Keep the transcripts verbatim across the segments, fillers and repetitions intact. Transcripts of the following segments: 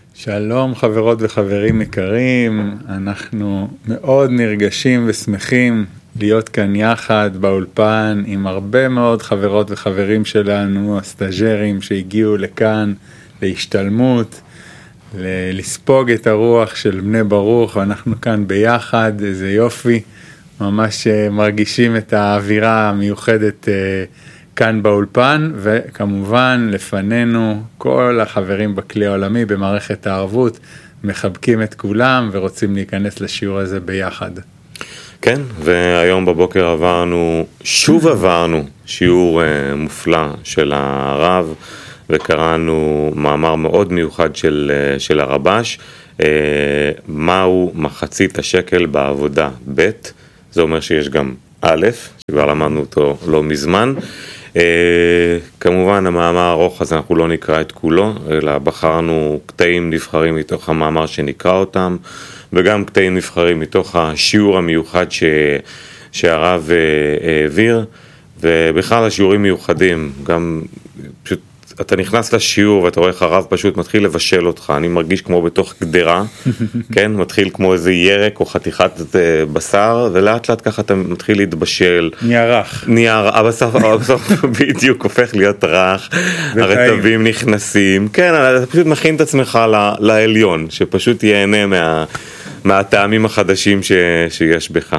שלום חברות וחברים יקרים, אנחנו מאוד נרגשים ושמחים להיות כאן יחד באולפן עם הרבה מאוד חברות וחברים שלנו, הסטאג'רים שהגיעו לכאן להשתלמות, ל- לספוג את הרוח של בני ברוך, ואנחנו כאן ביחד, איזה יופי, ממש מרגישים את האווירה המיוחדת כאן באולפן, וכמובן לפנינו כל החברים בכלי העולמי במערכת הערבות, מחבקים את כולם ורוצים להיכנס לשיעור הזה ביחד. כן, והיום בבוקר עברנו, שוב עברנו שיעור מופלא של הרב, וקראנו מאמר מאוד מיוחד של, של הרבש, מהו מחצית השקל בעבודה ב', זה אומר שיש גם א', שכבר למדנו אותו לא מזמן. Uh, כמובן המאמר ארוך, אז אנחנו לא נקרא את כולו, אלא בחרנו קטעים נבחרים מתוך המאמר שנקרא אותם, וגם קטעים נבחרים מתוך השיעור המיוחד ש... שהרב uh, העביר, ובכלל השיעורים מיוחדים, גם פשוט אתה נכנס לשיעור ואתה רואה איך הרב פשוט מתחיל לבשל אותך, אני מרגיש כמו בתוך גדרה, כן? מתחיל כמו איזה ירק או חתיכת בשר, ולאט לאט ככה אתה מתחיל להתבשל. נהיה רך. נהיה, בסוף, בסוף בדיוק הופך להיות רך, הרטבים נכנסים, כן, אתה פשוט מכין את עצמך לעליון, שפשוט ייהנה מה, מהטעמים החדשים ש, שיש בך.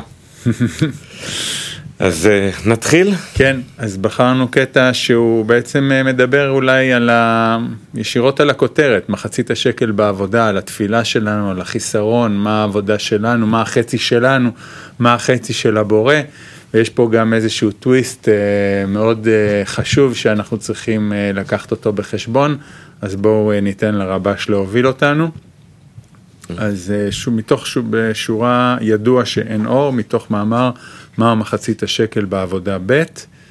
אז uh, נתחיל? כן, אז בחרנו קטע שהוא בעצם מדבר אולי על ה... ישירות על הכותרת, מחצית השקל בעבודה, על התפילה שלנו, על החיסרון, מה העבודה שלנו, מה החצי שלנו, מה החצי של הבורא, ויש פה גם איזשהו טוויסט uh, מאוד uh, חשוב שאנחנו צריכים uh, לקחת אותו בחשבון, אז בואו uh, ניתן לרבש להוביל אותנו. אז uh, שוב, מתוך שוב, שורה ידוע שאין אור, מתוך מאמר, מה מחצית השקל בעבודה ב',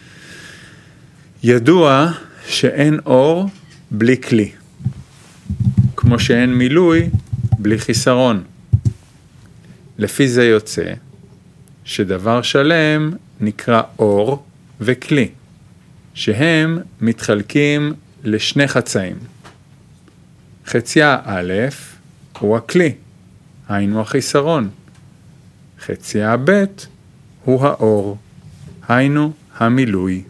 ידוע שאין אור בלי כלי, כמו שאין מילוי בלי חיסרון. לפי זה יוצא שדבר שלם נקרא אור וכלי, שהם מתחלקים לשני חצאים. חציה א' הוא הכלי, היינו החיסרון. חציה ב' הוא האור, היינו המילוי.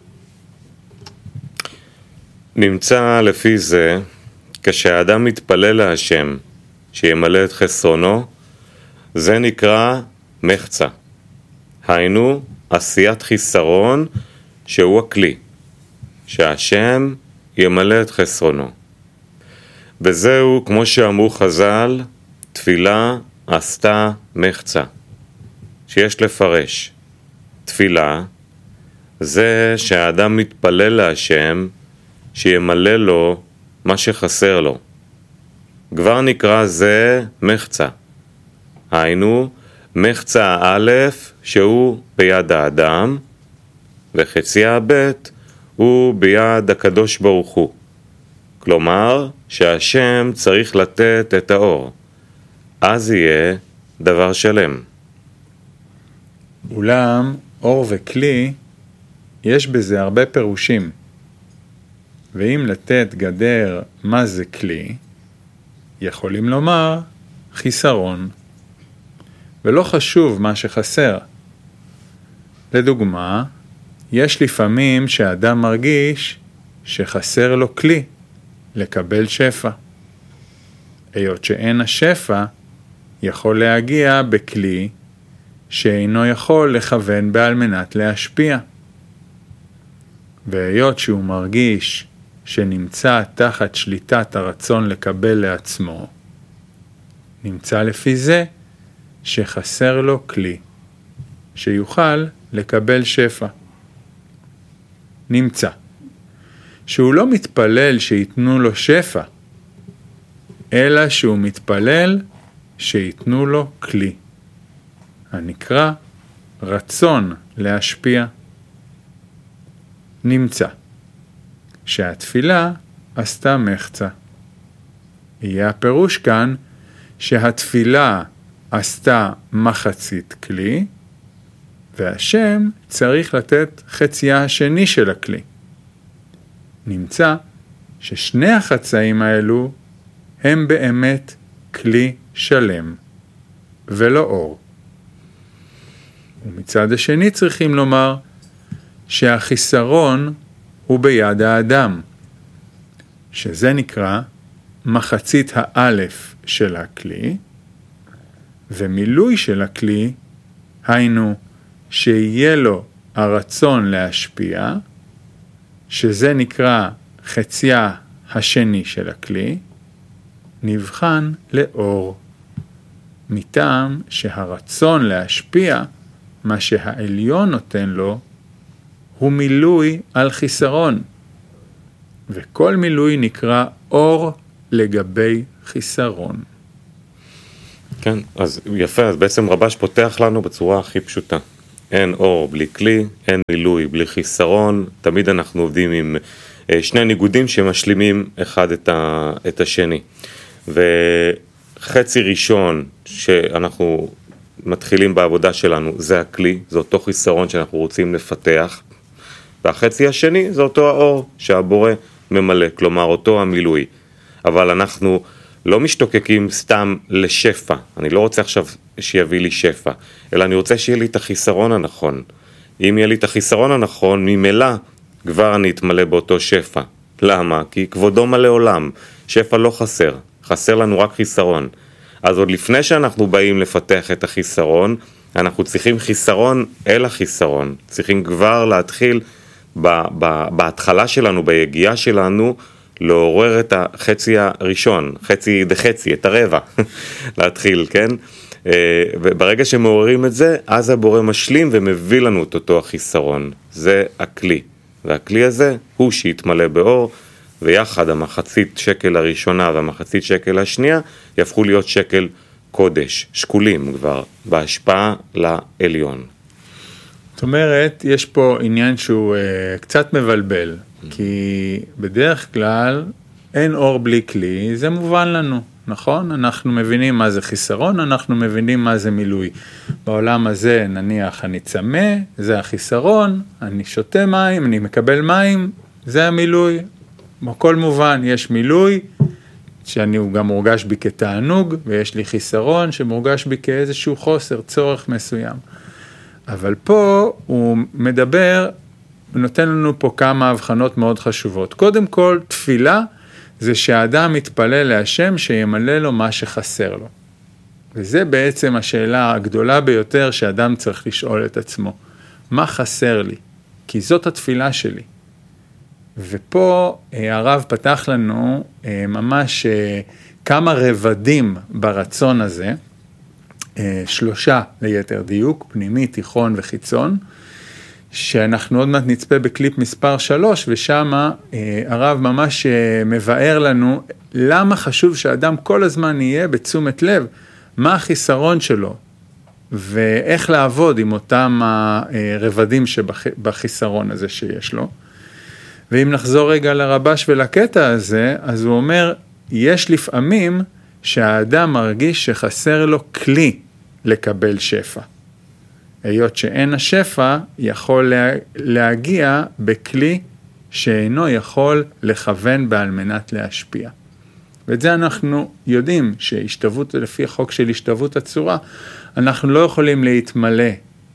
נמצא לפי זה, כשהאדם מתפלל להשם שימלא את חסרונו, זה נקרא מחצה. היינו עשיית חיסרון שהוא הכלי, שהשם ימלא את חסרונו. וזהו, כמו שאמרו חז"ל, תפילה עשתה מחצה, שיש לפרש. תפילה זה שהאדם מתפלל להשם שימלא לו מה שחסר לו. כבר נקרא זה מחצה. היינו מחצה א' שהוא ביד האדם, וחציה ב' הוא ביד הקדוש ברוך הוא. כלומר שהשם צריך לתת את האור. אז יהיה דבר שלם. אולם אור וכלי, יש בזה הרבה פירושים. ואם לתת גדר מה זה כלי, יכולים לומר חיסרון. ולא חשוב מה שחסר. לדוגמה, יש לפעמים שאדם מרגיש שחסר לו כלי לקבל שפע. היות שאין השפע, יכול להגיע בכלי שאינו יכול לכוון בעל מנת להשפיע. והיות שהוא מרגיש שנמצא תחת שליטת הרצון לקבל לעצמו, נמצא לפי זה שחסר לו כלי, שיוכל לקבל שפע. נמצא שהוא לא מתפלל שיתנו לו שפע, אלא שהוא מתפלל שיתנו לו כלי, הנקרא רצון להשפיע. נמצא שהתפילה עשתה מחצה. יהיה הפירוש כאן שהתפילה עשתה מחצית כלי, והשם צריך לתת חצייה השני של הכלי. נמצא ששני החצאים האלו הם באמת כלי שלם ולא אור. ומצד השני צריכים לומר שהחיסרון הוא ביד האדם, שזה נקרא מחצית האלף של הכלי, ומילוי של הכלי, היינו שיהיה לו הרצון להשפיע, שזה נקרא חציה השני של הכלי, נבחן לאור, מטעם שהרצון להשפיע, מה שהעליון נותן לו, הוא מילוי על חיסרון, וכל מילוי נקרא אור לגבי חיסרון. כן, אז יפה, אז בעצם רבש פותח לנו בצורה הכי פשוטה. אין אור בלי כלי, אין מילוי בלי חיסרון, תמיד אנחנו עובדים עם שני ניגודים שמשלימים אחד את, ה, את השני. וחצי ראשון שאנחנו מתחילים בעבודה שלנו זה הכלי, זה אותו חיסרון שאנחנו רוצים לפתח, והחצי השני זה אותו האור שהבורא ממלא, כלומר אותו המילוי. אבל אנחנו לא משתוקקים סתם לשפע, אני לא רוצה עכשיו שיביא לי שפע, אלא אני רוצה שיהיה לי את החיסרון הנכון. אם יהיה לי את החיסרון הנכון, ממילא כבר אני אתמלא באותו שפע. למה? כי כבודו מלא עולם, שפע לא חסר, חסר לנו רק חיסרון. אז עוד לפני שאנחנו באים לפתח את החיסרון, אנחנו צריכים חיסרון אל החיסרון, צריכים כבר להתחיל ב- ב- בהתחלה שלנו, ביגיעה שלנו, לעורר את החצי הראשון, חצי דחצי, את הרבע, להתחיל, כן? וברגע שמעוררים את זה, אז הבורא משלים ומביא לנו את אותו החיסרון. זה הכלי. והכלי הזה הוא שיתמלא באור, ויחד המחצית שקל הראשונה והמחצית שקל השנייה, יהפכו להיות שקל קודש, שקולים כבר, בהשפעה לעליון. זאת אומרת, יש פה עניין שהוא uh, קצת מבלבל, כי בדרך כלל אין אור בלי כלי, זה מובן לנו, נכון? אנחנו מבינים מה זה חיסרון, אנחנו מבינים מה זה מילוי. בעולם הזה נניח אני צמא, זה החיסרון, אני שותה מים, אני מקבל מים, זה המילוי. בכל מובן יש מילוי, שאני גם מורגש בי כתענוג, ויש לי חיסרון שמורגש בי כאיזשהו חוסר, צורך מסוים. אבל פה הוא מדבר, נותן לנו פה כמה הבחנות מאוד חשובות. קודם כל, תפילה זה שהאדם מתפלל להשם שימלא לו מה שחסר לו. וזה בעצם השאלה הגדולה ביותר שאדם צריך לשאול את עצמו. מה חסר לי? כי זאת התפילה שלי. ופה הרב פתח לנו ממש כמה רבדים ברצון הזה, שלושה ליתר דיוק, פנימי, תיכון וחיצון, שאנחנו עוד מעט נצפה בקליפ מספר שלוש, ושם הרב ממש מבאר לנו למה חשוב שאדם כל הזמן יהיה בתשומת לב, מה החיסרון שלו, ואיך לעבוד עם אותם הרבדים שבחיסרון הזה שיש לו. ואם נחזור רגע לרבש ולקטע הזה, אז הוא אומר, יש לפעמים שהאדם מרגיש שחסר לו כלי לקבל שפע. היות שאין השפע יכול להגיע בכלי שאינו יכול לכוון בעל מנת להשפיע. ואת זה אנחנו יודעים שהשתוות, לפי החוק של השתוות הצורה, אנחנו לא יכולים להתמלא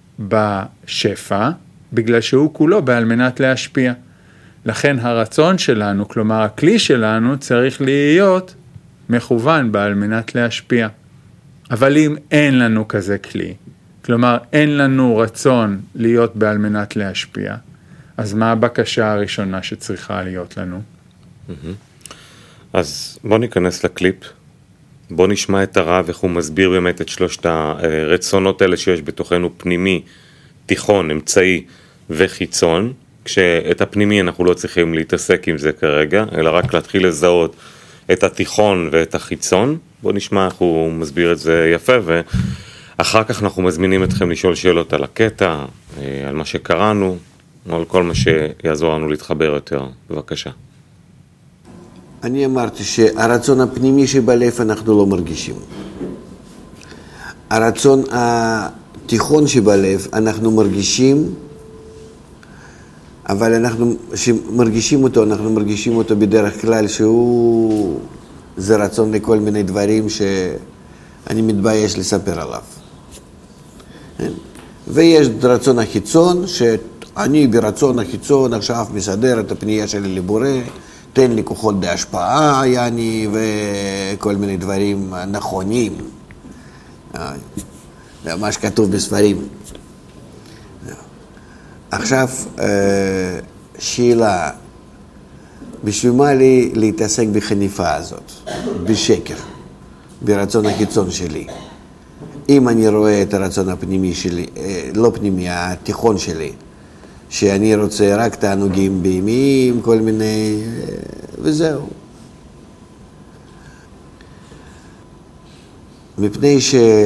בשפע, בגלל שהוא כולו בעל מנת להשפיע. לכן הרצון שלנו, כלומר הכלי שלנו, צריך להיות מכוון בעל מנת להשפיע. אבל אם אין לנו כזה כלי, כלומר אין לנו רצון להיות בעל מנת להשפיע, אז מה הבקשה הראשונה שצריכה להיות לנו? אז בוא ניכנס לקליפ, בוא נשמע את הרב איך הוא מסביר באמת את שלושת הרצונות האלה שיש בתוכנו, פנימי, תיכון, אמצעי וחיצון, כשאת הפנימי אנחנו לא צריכים להתעסק עם זה כרגע, אלא רק להתחיל לזהות את התיכון ואת החיצון. בוא נשמע איך הוא מסביר את זה יפה, ואחר כך אנחנו מזמינים אתכם לשאול שאלות על הקטע, על מה שקראנו, או על כל מה שיעזור לנו להתחבר יותר. בבקשה. אני אמרתי שהרצון הפנימי שבלב אנחנו לא מרגישים. הרצון התיכון שבלב אנחנו מרגישים, אבל אנחנו, שמרגישים אותו, אנחנו מרגישים אותו בדרך כלל שהוא, זה רצון לכל מיני דברים שאני מתבייש לספר עליו. ויש רצון החיצון, שאני ברצון החיצון עכשיו מסדר את הפנייה שלי לבורא, תן לי כוחות בהשפעה, יעני, וכל מיני דברים נכונים. מה שכתוב בספרים. עכשיו, שאלה, בשביל מה לי להתעסק בחניפה הזאת, בשקר, ברצון החיצון שלי? אם אני רואה את הרצון הפנימי שלי, לא פנימי, התיכון שלי, שאני רוצה רק תענוגים בהמיים, כל מיני, וזהו. מפני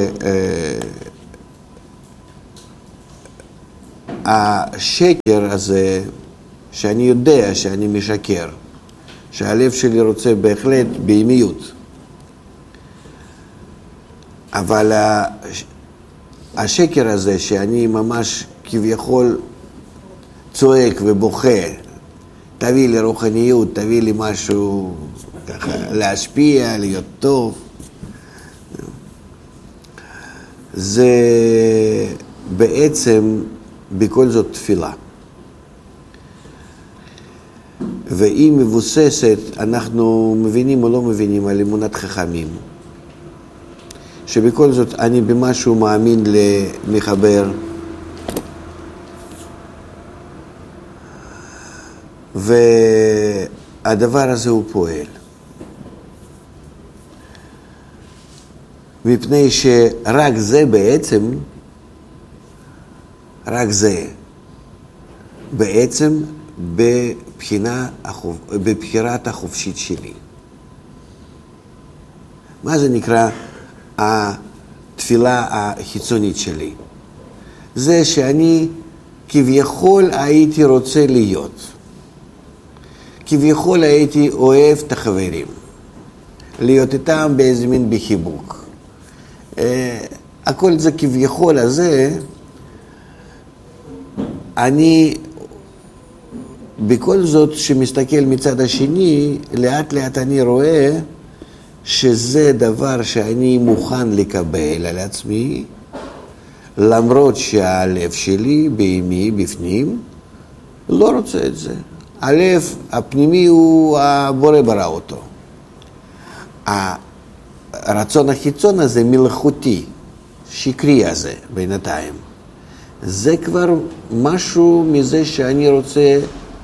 שהשקר הזה, שאני יודע שאני משקר, שהלב שלי רוצה בהחלט בהמיות, אבל השקר הזה שאני ממש כביכול צועק ובוכה, תביא לי רוחניות, תביא לי משהו ככה להשפיע, להיות טוב, זה בעצם בכל זאת תפילה. והיא מבוססת, אנחנו מבינים או לא מבינים, על אמונת חכמים. שבכל זאת אני במשהו מאמין למחבר, והדבר הזה הוא פועל. מפני שרק זה בעצם, רק זה, בעצם בבחינה, בבחירת החופשית שלי. מה זה נקרא התפילה החיצונית שלי? זה שאני כביכול הייתי רוצה להיות. כביכול הייתי אוהב את החברים. להיות איתם באיזה מין בחיבוק. הכל זה כביכול הזה, אני בכל זאת שמסתכל מצד השני, לאט לאט אני רואה שזה דבר שאני מוכן לקבל על עצמי, למרות שהלב שלי, בימי, בפנים, לא רוצה את זה. הלב הפנימי הוא הבורא ברא אותו. הרצון החיצון הזה מלאכותי, שקרי הזה בינתיים, זה כבר משהו מזה שאני רוצה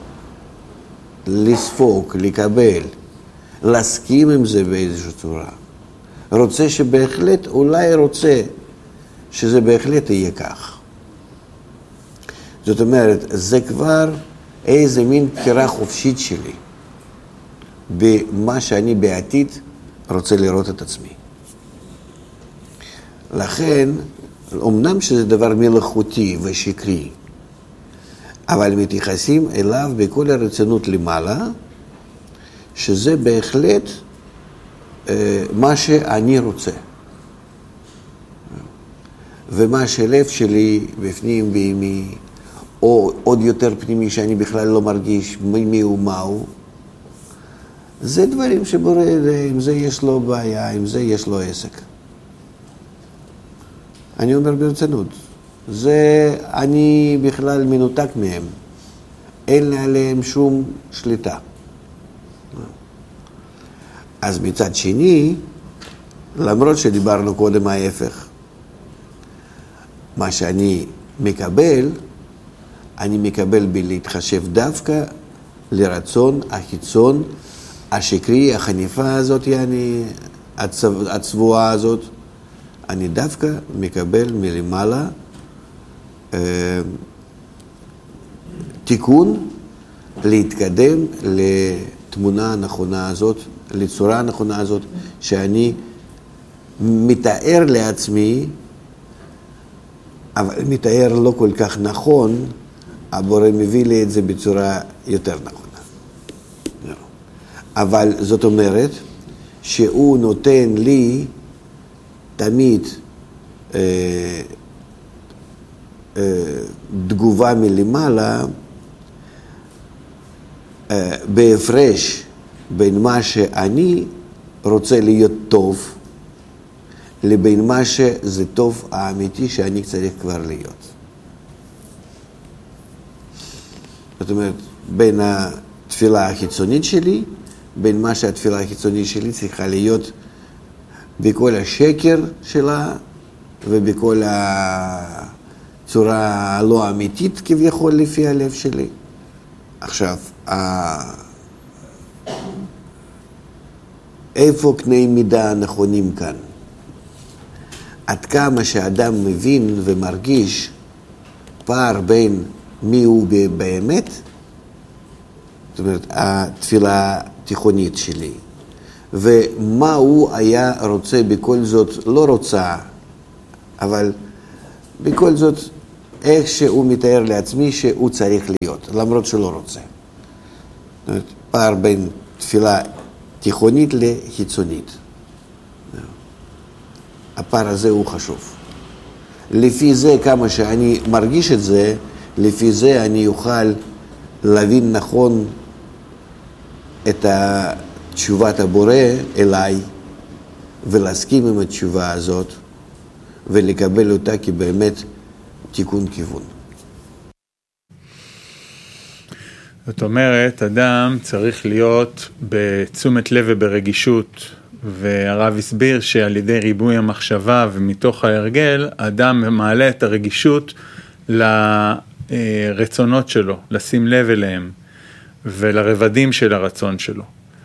לספוק, לקבל, להסכים עם זה באיזושהי צורה. רוצה שבהחלט, אולי רוצה שזה בהחלט יהיה כך. זאת אומרת, זה כבר איזה מין בחירה חופשית שלי במה שאני בעתיד רוצה לראות את עצמי. לכן, אמנם שזה דבר מלאכותי ושקרי, אבל מתייחסים אליו בכל הרצינות למעלה, שזה בהחלט אה, מה שאני רוצה. ומה שלב שלי בפנים בימי, או עוד יותר פנימי שאני בכלל לא מרגיש מי הוא מהו, זה דברים שבורא, עם זה יש לו בעיה, עם זה יש לו עסק. אני אומר ברצינות, זה אני בכלל מנותק מהם, אין עליהם שום שליטה. אז מצד שני, למרות שדיברנו קודם ההפך, מה שאני מקבל, אני מקבל בלהתחשב דווקא לרצון החיצון, השקרי, החניפה הזאת, יעני, הצבוע, הצבועה הזאת, אני דווקא מקבל מלמעלה אה, תיקון להתקדם לתמונה הנכונה הזאת, לצורה הנכונה הזאת, שאני מתאר לעצמי, אבל מתאר לא כל כך נכון, הבורא מביא לי את זה בצורה יותר נכונה. אבל זאת אומרת שהוא נותן לי תמיד אה, אה, תגובה מלמעלה אה, בהפרש בין מה שאני רוצה להיות טוב, לבין מה שזה טוב האמיתי שאני צריך כבר להיות. זאת אומרת, בין התפילה החיצונית שלי, בין מה שהתפילה החיצונית שלי צריכה להיות בכל השקר שלה, ובכל הצורה הלא אמיתית כביכול לפי הלב שלי. עכשיו, איפה קני מידה הנכונים כאן? עד כמה שאדם מבין ומרגיש פער בין מי הוא באמת, זאת אומרת, התפילה התיכונית שלי, ומה הוא היה רוצה בכל זאת, לא רוצה, אבל בכל זאת, איך שהוא מתאר לעצמי שהוא צריך להיות, למרות שלא רוצה. זאת אומרת, פער בין תפילה תיכונית לחיצונית. הפער הזה הוא חשוב. לפי זה, כמה שאני מרגיש את זה, לפי זה אני אוכל להבין נכון את תשובת הבורא אליי, ולהסכים עם התשובה הזאת, ולקבל אותה כבאמת תיקון כיוון. זאת אומרת, אדם צריך להיות בתשומת לב וברגישות, והרב הסביר שעל ידי ריבוי המחשבה ומתוך ההרגל, אדם מעלה את הרגישות לרצונות שלו, לשים לב אליהם, ולרבדים של הרצון שלו.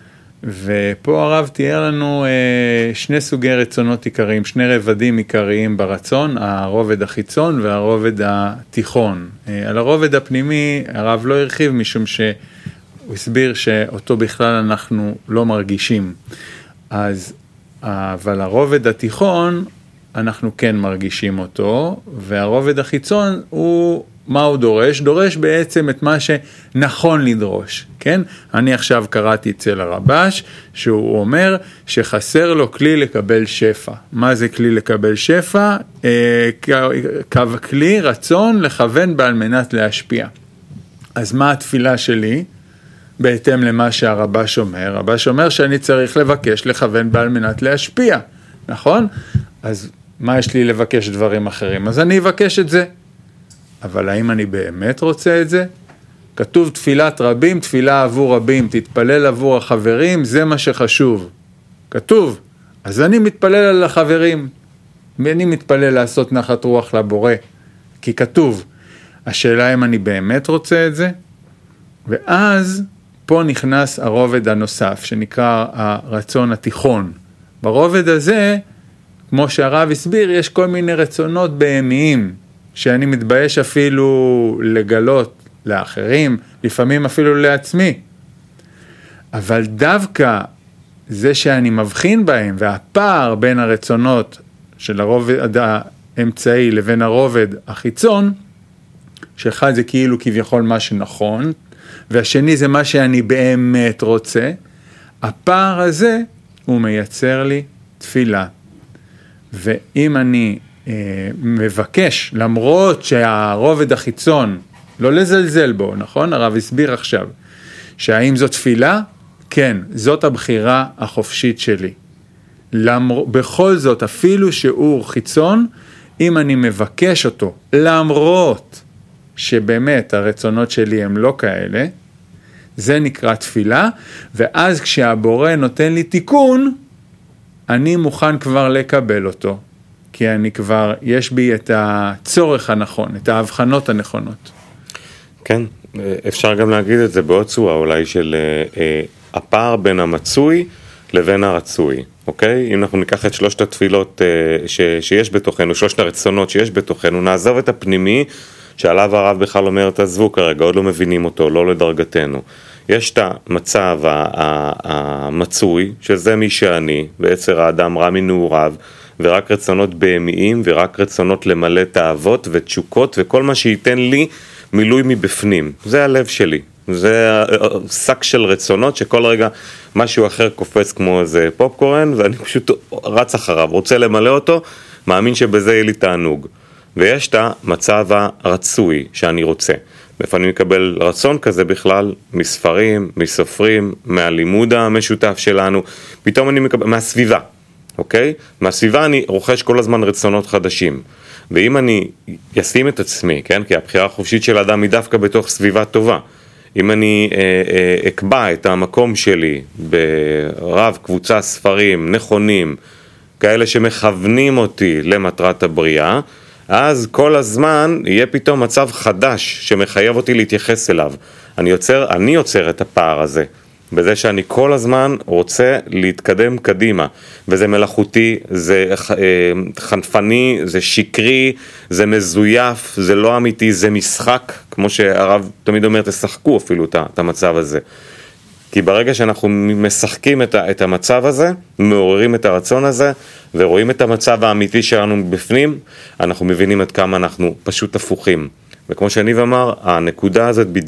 ופה הרב תיאר לנו שני סוגי רצונות עיקריים, שני רבדים עיקריים ברצון, הרובד החיצון והרובד התיכון. על הרובד הפנימי הרב לא הרחיב, משום שהוא הסביר שאותו בכלל אנחנו לא מרגישים. אז, אבל הרובד התיכון, אנחנו כן מרגישים אותו, והרובד החיצון הוא, מה הוא דורש? דורש בעצם את מה שנכון לדרוש, כן? אני עכשיו קראתי אצל הרבש, שהוא אומר שחסר לו כלי לקבל שפע. מה זה כלי לקבל שפע? אה, כלי רצון לכוון בעל מנת להשפיע. אז מה התפילה שלי? בהתאם למה שהרבש אומר, הרבש אומר שאני צריך לבקש לכוון בעל מנת להשפיע, נכון? אז מה יש לי לבקש דברים אחרים? אז אני אבקש את זה. אבל האם אני באמת רוצה את זה? כתוב תפילת רבים, תפילה עבור רבים, תתפלל עבור החברים, זה מה שחשוב. כתוב, אז אני מתפלל על החברים, ואני מתפלל לעשות נחת רוח לבורא, כי כתוב, השאלה אם אני באמת רוצה את זה, ואז פה נכנס הרובד הנוסף, שנקרא הרצון התיכון. ברובד הזה, כמו שהרב הסביר, יש כל מיני רצונות בהמיים, שאני מתבייש אפילו לגלות לאחרים, לפעמים אפילו לעצמי. אבל דווקא זה שאני מבחין בהם, והפער בין הרצונות של הרובד האמצעי לבין הרובד החיצון, שאחד זה כאילו כביכול מה שנכון, והשני זה מה שאני באמת רוצה, הפער הזה הוא מייצר לי תפילה. ואם אני אה, מבקש, למרות שהרובד החיצון, לא לזלזל בו, נכון? הרב הסביר עכשיו, שהאם זו תפילה? כן, זאת הבחירה החופשית שלי. למר... בכל זאת, אפילו שהוא חיצון, אם אני מבקש אותו, למרות שבאמת הרצונות שלי הם לא כאלה, זה נקרא תפילה, ואז כשהבורא נותן לי תיקון, אני מוכן כבר לקבל אותו, כי אני כבר, יש בי את הצורך הנכון, את ההבחנות הנכונות. כן, אפשר גם להגיד את זה בעוד צורה, אולי של אה, הפער בין המצוי לבין הרצוי, אוקיי? אם אנחנו ניקח את שלושת התפילות אה, ש, שיש בתוכנו, שלושת הרצונות שיש בתוכנו, נעזוב את הפנימי, שעליו הרב בכלל אומר, תעזבו כרגע, עוד לא מבינים אותו, לא לדרגתנו. יש את המצב המצוי, שזה מי שאני, בעצר האדם רע מנעוריו, ורק רצונות בהמיים, ורק רצונות למלא תאוות ותשוקות, וכל מה שייתן לי מילוי מבפנים. זה הלב שלי. זה שק של רצונות, שכל רגע משהו אחר קופץ כמו איזה פופקורן, ואני פשוט רץ אחריו, רוצה למלא אותו, מאמין שבזה יהיה לי תענוג. ויש את המצב הרצוי שאני רוצה. לפעמים מקבל רצון כזה בכלל מספרים, מסופרים, מהלימוד המשותף שלנו, פתאום אני מקבל, מהסביבה, אוקיי? מהסביבה אני רוכש כל הזמן רצונות חדשים. ואם אני אשים את עצמי, כן? כי הבחירה החופשית של האדם היא דווקא בתוך סביבה טובה. אם אני אה, אה, אקבע את המקום שלי ברב קבוצה ספרים נכונים, כאלה שמכוונים אותי למטרת הבריאה, אז כל הזמן יהיה פתאום מצב חדש שמחייב אותי להתייחס אליו. אני יוצר, אני יוצר את הפער הזה, בזה שאני כל הזמן רוצה להתקדם קדימה, וזה מלאכותי, זה חנפני, זה שקרי, זה מזויף, זה לא אמיתי, זה משחק, כמו שהרב תמיד אומר, תשחקו אפילו את המצב הזה. כי ברגע שאנחנו משחקים את המצב הזה, מעוררים את הרצון הזה, ורואים את המצב האמיתי שלנו בפנים, אנחנו מבינים עד כמה אנחנו פשוט הפוכים. וכמו שאני אמר, הנקודה הזאת בדיוק,